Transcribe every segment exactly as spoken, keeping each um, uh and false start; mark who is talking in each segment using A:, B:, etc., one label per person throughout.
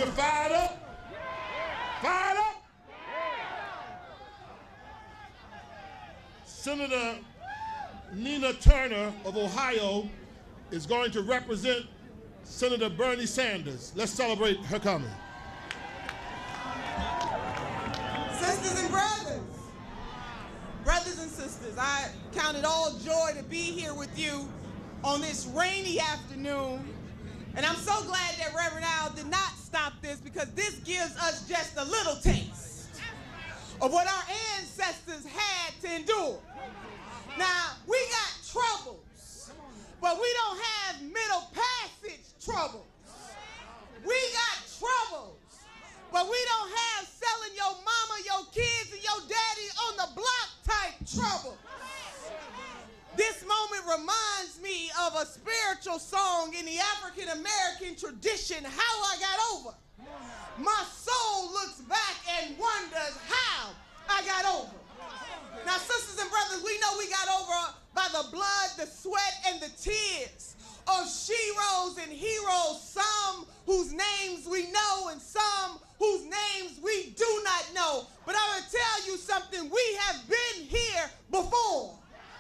A: You're fired up? Fired up? Senator Nina Turner of Ohio is going to represent Senator Bernie Sanders. Let's celebrate her coming.
B: Sisters and brothers, brothers and sisters, I count it all joy to be here with you on this rainy afternoon. And I'm so glad that Reverend Al did not stop this, because this gives us just a little taste of what our ancestors had to endure. Now, we got troubles, but we don't have middle passage troubles. We got troubles, but we don't have selling your mama, your kids, and your daddy on the block type trouble. This moment reminds me of a spiritual song in the African American tradition, How I Got Over. My soul looks back and wonders how I got over. Now, sisters and brothers, we know we got over by the blood, the sweat, and the tears of sheroes and heroes, some whose names we know and some whose names we do not know. But I'm going to tell you something, we have been here before.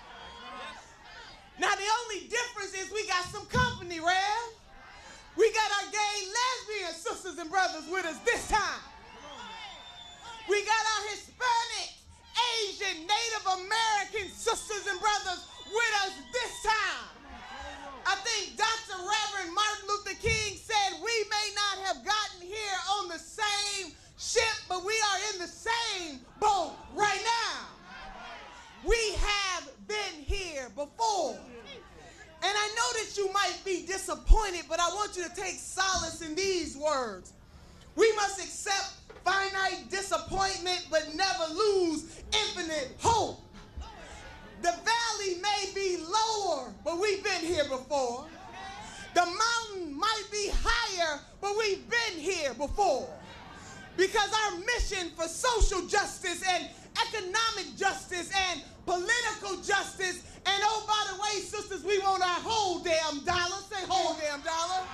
B: Now, the only difference is we got some company, Rev. We got our gay, lesbian sisters and brothers with us this time. We got our Hispanic, Asian, Native American sisters and brothers with us this time. I think Doctor Reverend Martin Luther King said we may not have gotten here on the same ship, but we are in the same boat right now. We have been here before. And I know that you might be disappointed, but I want you to take solace in these words. We must accept finite disappointment, but never lose infinite hope. The valley may be lower, but we've been here before. The mountain might be higher, but we've been here before. Because our mission for social justice and economic justice and political justice, and oh, by the way, sisters, we want our whole damn dollar. Say whole damn dollar.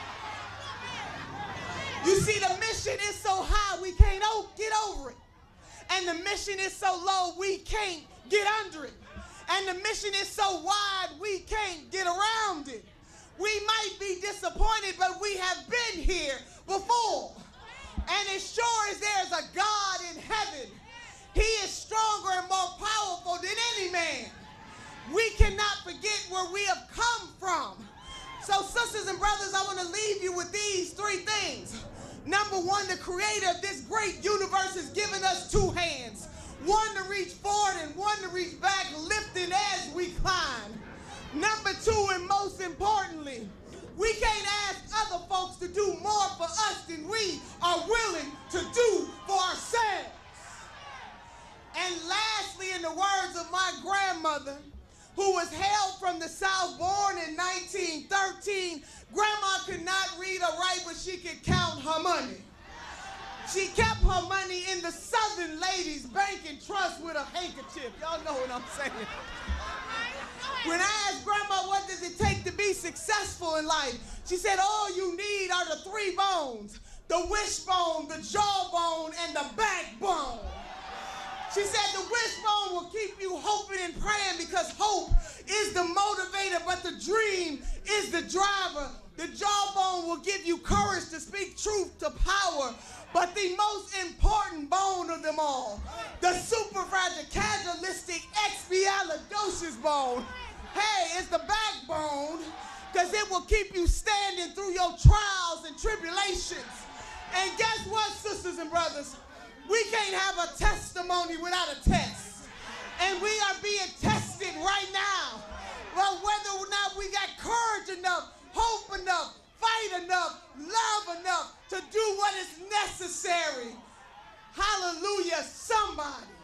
B: You see, the mission is so high, we can't get over it. And the mission is so low, we can't get under it. And the mission is so wide, we can't get around it. We might be disappointed, but we have been here before. And as sure as there's a God in heaven, he is stronger and more powerful than any man. We cannot forget where we have come from. So, sisters and brothers, I want to leave you with these three things. Number one, the creator of this great universe has given us two hands. One to reach forward and one to reach back, lifting as we climb. Number two, and most importantly, we can't ask other folks to do more for us than we are willing to do for ourselves. And lastly, in the words of my grandmother, who was hailed from the South, born in nineteen thirteen, Grandma could not read or write, but she could count her money. She kept her money in the Southern Ladies Bank and Trust with a handkerchief. Y'all know what I'm saying. When I asked Grandma, what does it take to be successful in life? She said, all you need are the three bones, the wishbone, the jawbone, and the backbone. She said the wishbone will keep you hoping and praying because hope is the motivator, but the dream is the driver. The jawbone will give you courage to speak truth to power. But the most important bone of them all, the superfragilitarianistic expialidocious bone, hey, it's the backbone, because it will keep you standing through your trials and tribulations. And guess what, sisters and brothers? We can't have a testimony without a test. And we are being tested right now. Well, whether or not we got courage enough, hope enough, fight enough, love enough to do what is necessary. Hallelujah, somebody.